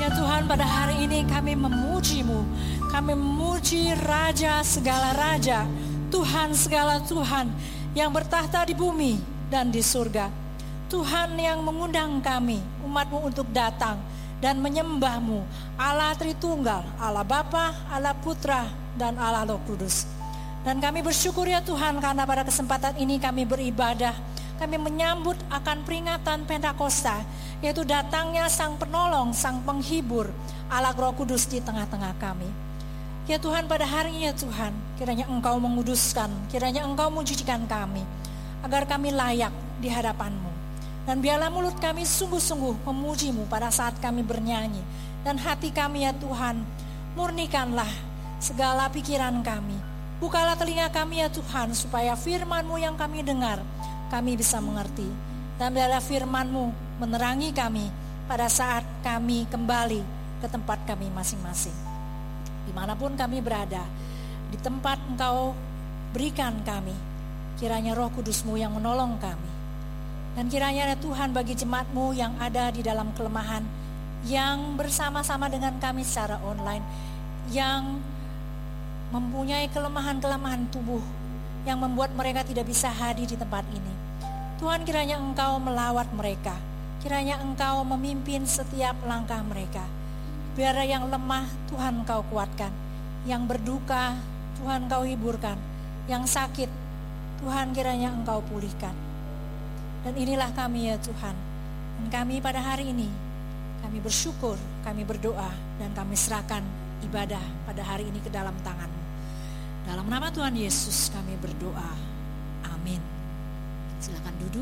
Ya Tuhan, pada hari ini kami memuji-Mu. Kami memuji Raja segala Raja, Tuhan segala Tuhan yang bertahta di bumi dan di surga. Tuhan yang mengundang kami, umat-Mu, untuk datang dan menyembah-Mu, Allah Tritunggal, Allah Bapa, Allah Putra, dan Allah Roh Kudus. Dan kami bersyukur ya Tuhan, karena pada kesempatan ini kami beribadah. Kami menyambut akan peringatan Pentakosta, yaitu datangnya Sang Penolong, Sang Penghibur, Allah Roh Kudus di tengah-tengah kami. Ya Tuhan, pada hari ini ya Tuhan, kiranya Engkau menguduskan, kiranya Engkau mencucikan kami, agar kami layak di hadapan-Mu. Dan biarlah mulut kami sungguh-sungguh memuji-Mu pada saat kami bernyanyi. Dan hati kami ya Tuhan, murnikanlah segala pikiran kami. Bukalah telinga kami ya Tuhan, supaya firman-Mu yang kami dengar, kami bisa mengerti. Dan biarlah firman-Mu menerangi kami pada saat kami kembali ke tempat kami masing-masing. Dimanapun kami berada, di tempat Engkau berikan kami, kiranya Roh Kudus-Mu yang menolong kami. Dan kiranya Tuhan, bagi jemaat-Mu yang ada di dalam kelemahan, yang bersama-sama dengan kami secara online, yang mempunyai kelemahan-kelemahan tubuh yang membuat mereka tidak bisa hadir di tempat ini. Tuhan, kiranya Engkau melawat mereka, kiranya Engkau memimpin setiap langkah mereka. Biar yang lemah Tuhan Engkau kuatkan, yang berduka Tuhan Engkau hiburkan, yang sakit Tuhan kiranya Engkau pulihkan. Dan inilah kami ya Tuhan. Dan kami pada hari ini, kami bersyukur, kami berdoa, dan kami serahkan ibadah pada hari ini ke dalam tangan-Mu. Dalam nama Tuhan Yesus kami berdoa. Amin. Silakan duduk.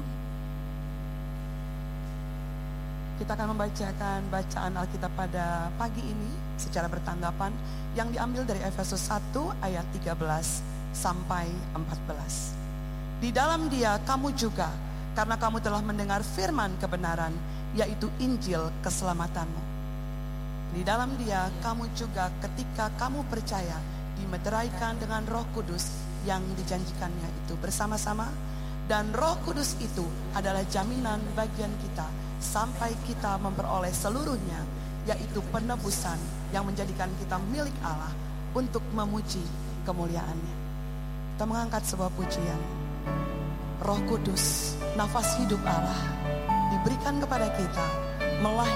Kita akan membacakan bacaan Alkitab pada pagi ini secara bertanggapan yang diambil dari Efesus 1 ayat 13 sampai 14. Di dalam Dia kamu juga, karena kamu telah mendengar firman kebenaran, yaitu Injil keselamatanmu. Di dalam Dia kamu juga ketika kamu percaya dimeteraikan dengan Roh Kudus yang dijanjikannya itu bersama-sama. Dan Roh Kudus itu adalah jaminan bagian kita sampai kita memperoleh seluruhnya, yaitu penebusan yang menjadikan kita milik Allah untuk memuji kemuliaan-Nya. Kita mengangkat sebuah pujian. Roh Kudus, nafas hidup Allah, diberikan kepada kita, melahirkan